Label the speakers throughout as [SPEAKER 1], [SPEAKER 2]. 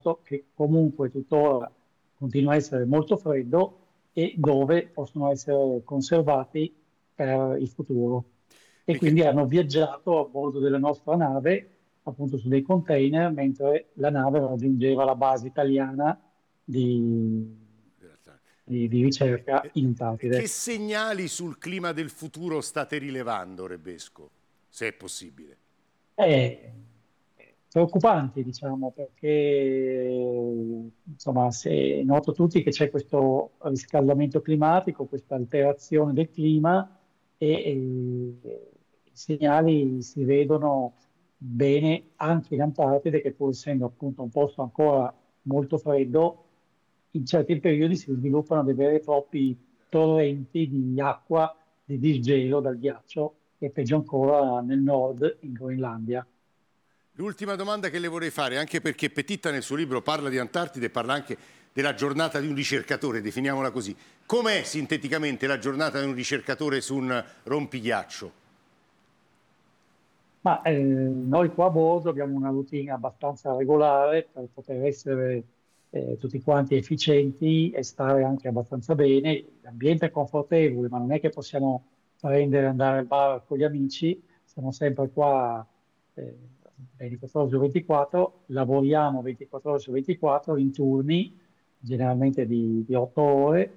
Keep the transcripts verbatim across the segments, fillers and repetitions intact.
[SPEAKER 1] che comunque tuttora continua a essere molto freddo e dove possono essere conservati per il futuro. E
[SPEAKER 2] Michele,
[SPEAKER 1] quindi hanno viaggiato a bordo della nostra nave, appunto su dei container, mentre la nave raggiungeva la base italiana di, di- di ricerca
[SPEAKER 2] eh,
[SPEAKER 1] in
[SPEAKER 2] che
[SPEAKER 1] Antartide.
[SPEAKER 2] segnali sul clima del futuro state rilevando, Rebesco, se è possibile?
[SPEAKER 1] È preoccupanti, diciamo, perché insomma, se noto tutti che c'è questo riscaldamento climatico, questa alterazione del clima e, e i segnali si vedono bene anche in Antartide, che pur essendo appunto un posto ancora molto freddo, in certi periodi si sviluppano dei veri e propri torrenti di acqua, di disgelo dal ghiaccio, e peggio ancora nel nord, in Groenlandia.
[SPEAKER 2] L'ultima domanda che le vorrei fare, anche perché Petitta nel suo libro parla di Antartide e parla anche della giornata di un ricercatore, definiamola così. Com'è sinteticamente la giornata di un ricercatore su un rompighiaccio?
[SPEAKER 1] Ma eh, noi qua a bordo abbiamo una routine abbastanza regolare per poter essere eh, tutti quanti efficienti e stare anche abbastanza bene. L'ambiente è confortevole, ma non è che possiamo prendere e andare al bar con gli amici, siamo sempre qua eh, ventiquattro ore su ventiquattro, lavoriamo ventiquattro ore su ventiquattro in turni, generalmente di, di otto ore,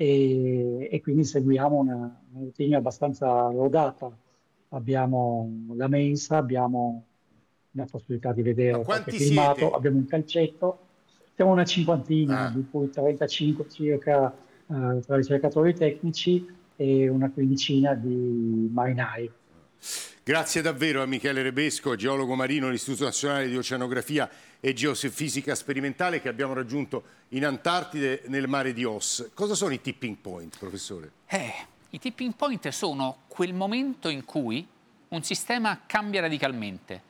[SPEAKER 1] e, e quindi seguiamo una, una routine abbastanza rodata. Abbiamo la mensa, abbiamo la possibilità di
[SPEAKER 2] Ma
[SPEAKER 1] vedere qualche
[SPEAKER 2] quanti
[SPEAKER 1] filmato,
[SPEAKER 2] siete?
[SPEAKER 1] abbiamo un calcetto, siamo una cinquantina,
[SPEAKER 2] Ah,
[SPEAKER 1] di cui trentacinque circa eh, tra ricercatori tecnici e una quindicina di marinai.
[SPEAKER 2] grazie davvero a Michele Rebesco, geologo marino dell'Istituto Nazionale di Oceanografia e Geofisica Sperimentale, che abbiamo raggiunto in Antartide nel mare di Oss. Cosa sono i tipping point, professore?
[SPEAKER 3] Eh, i tipping point sono quel momento in cui un sistema cambia radicalmente.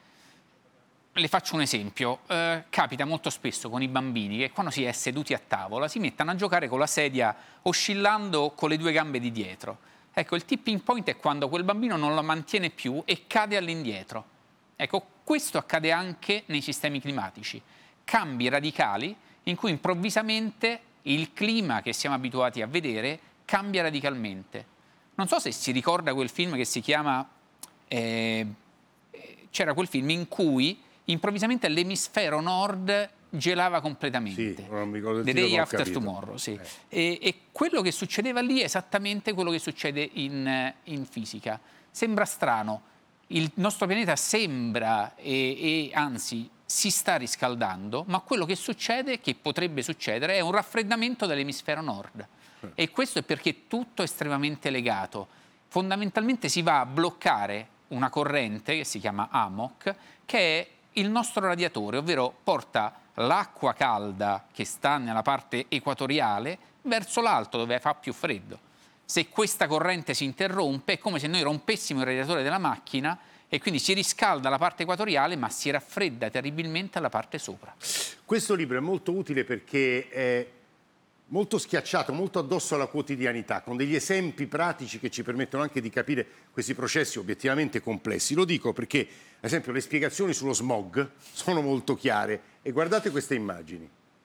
[SPEAKER 3] Le faccio un esempio. Eh, capita molto spesso con i bambini che quando si è seduti a tavola si mettano a giocare con la sedia oscillando con le due gambe di dietro. Ecco, il tipping point è quando quel bambino non la mantiene più e cade all'indietro. Ecco, questo accade anche nei sistemi climatici. Cambi radicali in cui improvvisamente il clima che siamo abituati a vedere cambia radicalmente. Non so se si ricorda quel film che si chiama... Eh, c'era quel film in cui improvvisamente l'emisfero nord gelava completamente.
[SPEAKER 2] Sì, non mi ricordo il
[SPEAKER 3] The
[SPEAKER 2] titolo,
[SPEAKER 3] Day
[SPEAKER 2] ma ho
[SPEAKER 3] After
[SPEAKER 2] capito.
[SPEAKER 3] Tomorrow, sì.
[SPEAKER 2] Eh.
[SPEAKER 3] E, e quello che succedeva lì è esattamente quello che succede in, in fisica. Sembra strano, il nostro pianeta sembra, e, e anzi si sta riscaldando, ma quello che succede, che potrebbe succedere, è un raffreddamento dell'emisfero nord. E questo è perché tutto è estremamente legato. Fondamentalmente si va a bloccare una corrente che si chiama A M O C, che è il nostro radiatore, ovvero porta l'acqua calda che sta nella parte equatoriale verso l'alto dove fa più freddo. Se questa corrente si interrompe è come se noi rompessimo il radiatore della macchina e quindi si riscalda la parte equatoriale ma si raffredda terribilmente la parte sopra.
[SPEAKER 2] Questo libro è molto utile perché è molto schiacciato, molto addosso alla quotidianità, con degli esempi pratici che ci permettono anche di capire questi processi obiettivamente complessi. Lo dico perché, ad esempio, le spiegazioni sullo smog sono molto chiare e guardate queste immagini.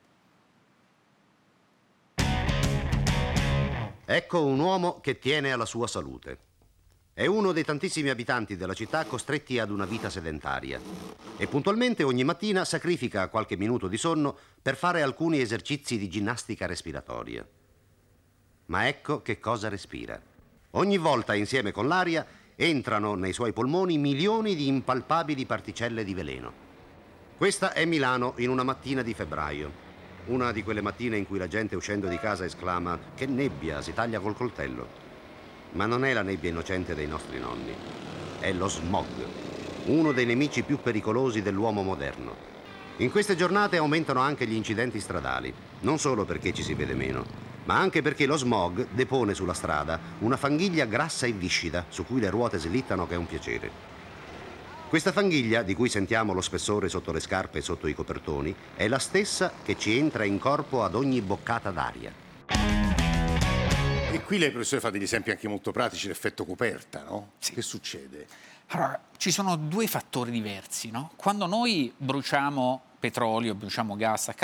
[SPEAKER 4] Ecco un uomo che tiene alla sua salute. È uno dei tantissimi abitanti della città costretti ad una vita sedentaria e puntualmente ogni mattina sacrifica qualche minuto di sonno per fare alcuni esercizi di ginnastica respiratoria. Ma ecco che cosa respira. Ogni volta insieme con l'aria entrano nei suoi polmoni milioni di impalpabili particelle di veleno. Questa è Milano in una mattina di febbraio. Una di quelle mattine in cui la gente uscendo di casa esclama «Che nebbia, si taglia col coltello». Ma non è la nebbia innocente dei nostri nonni, è lo smog, uno dei nemici più pericolosi dell'uomo moderno. In queste giornate aumentano anche gli incidenti stradali, non solo perché ci si vede meno, ma anche perché lo smog depone sulla strada una fanghiglia grassa e viscida su cui le ruote slittano che è un piacere. Questa fanghiglia, di cui sentiamo lo spessore sotto le scarpe e sotto i copertoni, è la stessa che ci entra in corpo ad ogni boccata d'aria.
[SPEAKER 2] E qui lei, professore, fa degli esempi anche molto pratici, l'effetto coperta, no?
[SPEAKER 3] Sì.
[SPEAKER 2] Che succede?
[SPEAKER 3] Allora, ci sono due fattori diversi, no? Quando noi bruciamo petrolio, bruciamo gas a